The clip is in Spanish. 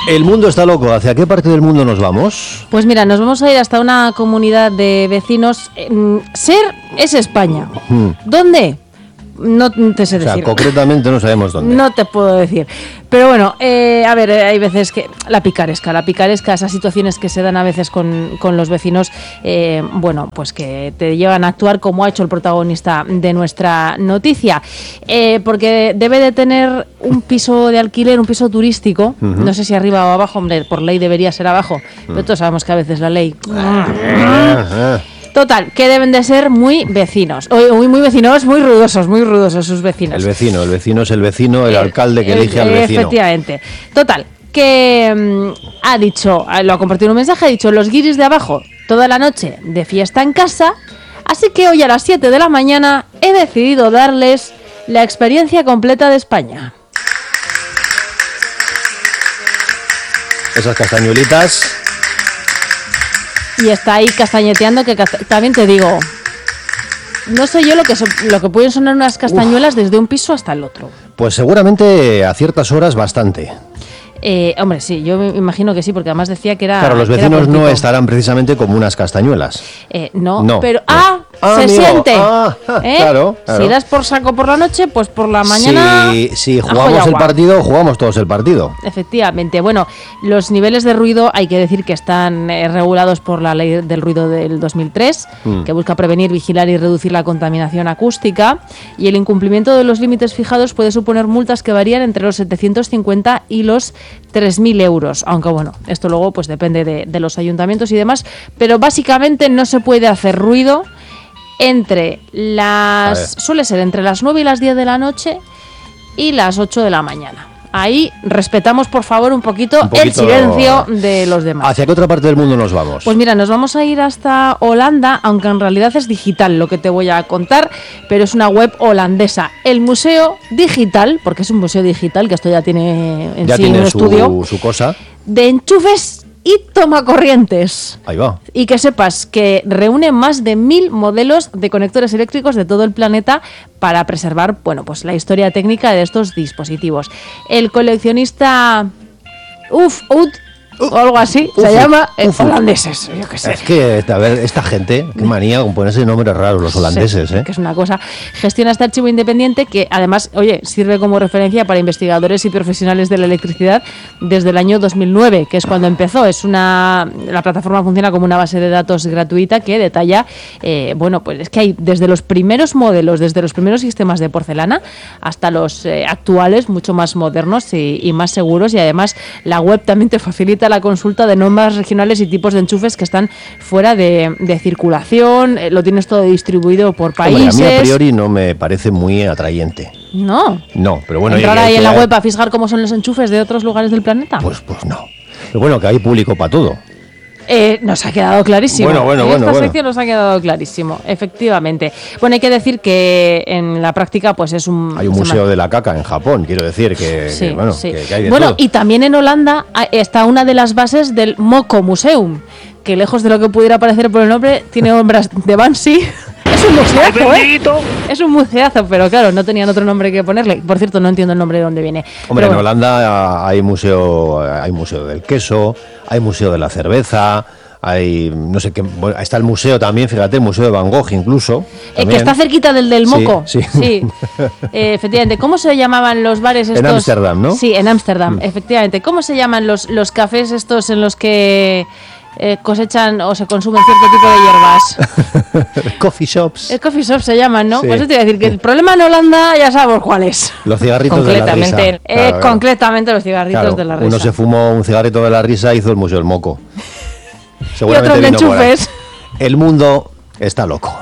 El mundo está loco. ¿Hacia qué parte del mundo nos vamos? Pues mira, nos vamos a ir hasta una comunidad de vecinos. Ser es España. ¿Dónde? No te sé decir. Concretamente no sabemos dónde. No te puedo decir. Pero bueno, a ver, hay veces que... La picaresca, esas situaciones que se dan a veces con los vecinos, bueno, pues que te llevan a actuar como ha hecho el protagonista de nuestra noticia. Porque debe de tener un piso de alquiler, un piso turístico, no sé si arriba o abajo, hombre, por ley debería ser abajo, pero todos sabemos que a veces la ley... Total, que deben de ser muy vecinos, muy vecinos, muy ruidosos sus vecinos. El vecino es el vecino, el alcalde que elige al vecino. Efectivamente. Total, que ha dicho, lo ha compartido en un mensaje, ha dicho, los guiris de abajo, toda la noche de fiesta en casa, así que hoy a las 7 de la mañana he decidido darles la experiencia completa de España. Esas castañuelitas... Y está ahí castañeteando, que también te digo, no sé yo lo que pueden sonar unas castañuelas desde un piso hasta el otro. Pues seguramente a ciertas horas bastante. Hombre, sí, yo me imagino que sí, porque además decía que era... Claro, los vecinos no estarán precisamente como unas castañuelas. No, pero... se amigo, siente. Claro. Si das por saco por la noche, pues por la mañana... Si jugamos el partido, jugamos todos el partido. Efectivamente. Bueno, los niveles de ruido hay que decir que están regulados por la Ley del Ruido del 2003, que busca prevenir, vigilar y reducir la contaminación acústica, y el incumplimiento de los límites fijados puede suponer multas que varían entre los 750 y los 3.000 euros, aunque bueno, esto luego pues depende de los ayuntamientos y demás, pero básicamente no se puede hacer ruido suele ser entre las 9 y las 10 de la noche y las 8 de la mañana. Ahí respetamos, por favor, un poquito el silencio de los demás. ¿Hacia qué otra parte del mundo nos vamos? Pues mira, nos vamos a ir hasta Holanda, aunque en realidad es digital lo que te voy a contar, pero es una web holandesa. El Museo Digital, porque es un museo digital, que esto ya tiene un estudio su cosa de enchufes y tomacorrientes. Ahí va. Y que sepas que reúne más de 1.000 modelos de conectores eléctricos de todo el planeta para preservar, bueno, pues la historia técnica de estos dispositivos. El coleccionista o algo así, se llama holandeses, yo qué sé. Es que, a ver, esta gente, qué manía con ponerse nombres raros, los holandeses, sí, que es una cosa. Gestiona este archivo independiente que, además, sirve como referencia para investigadores y profesionales de la electricidad desde el año 2009, que es cuando empezó. La plataforma funciona como una base de datos gratuita que detalla, bueno, pues es que hay desde los primeros modelos, desde los primeros sistemas de porcelana hasta los actuales, mucho más modernos y más seguros, y además la web también te facilita la consulta de normas regionales y tipos de enchufes que están fuera de circulación. Lo tienes todo distribuido por países. Hombre, a mí a priori no me parece muy atrayente. No, pero bueno... ¿Entrar ahí en la web a fijar cómo son los enchufes de otros lugares del planeta? Pues no. Pero bueno, que hay público para todo. Nos ha quedado clarísimo. Bueno. Esta sección nos ha quedado clarísimo, efectivamente. Bueno, hay que decir que en la práctica pues es un... Hay un museo de la caca en Japón, quiero decir que hay de todo. Y también en Holanda está una de las bases del Moco Museum, que lejos de lo que pudiera parecer por el nombre, tiene obras de Banksy. Es un museazo, Es un museazo, pero claro, no tenían otro nombre que ponerle. Por cierto, no entiendo el nombre de dónde viene. Hombre, en Holanda hay museo del queso, hay museo de la cerveza, hay, no sé qué, bueno, está el museo también, fíjate, el museo de Van Gogh incluso. Que está cerquita del Moco. Sí. Efectivamente. ¿Cómo se llamaban los bares estos? En Ámsterdam, ¿no? Sí, en Ámsterdam, efectivamente. ¿Cómo se llaman los cafés estos en los que... cosechan o se consumen cierto tipo de hierbas? Coffee shops. Coffee shops se llaman, ¿no? Sí. Pues te iba a decir que el problema en Holanda ya sabemos cuál es. Los cigarritos de la risa. Concretamente los cigarritos de la risa. Uno se fumó un cigarrito de la risa y hizo el museo del moco. Y otros de enchufes. El mundo está loco.